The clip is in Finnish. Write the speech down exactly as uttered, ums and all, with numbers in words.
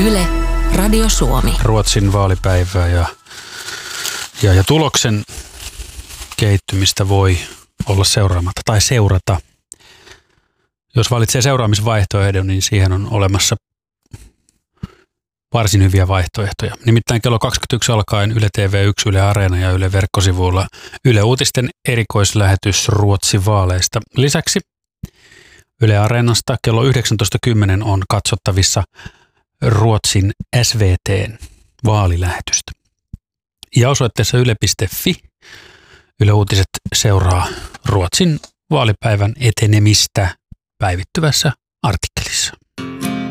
Yle, Radio Suomi. Ruotsin vaalipäivää ja, ja, ja tuloksen kehittymistä voi olla seuraamatta tai seurata. Jos valitsee seuraamisvaihtoehdon, niin siihen on olemassa varsin hyviä vaihtoehtoja. Nimittäin kello kaksikymmentäyksi alkaen Yle T V yksi, Yle Areena ja Yle verkkosivuilla Yle Uutisten erikoislähetys Ruotsin vaaleista. Lisäksi Yle Areenasta kello yhdeksäntoista kymmenen on katsottavissa Ruotsin S V T:n vaalilähetystä. Ja osoitteessa yle piste fi Yle Uutiset seuraa Ruotsin vaalipäivän etenemistä päivittyvässä artikkelissa.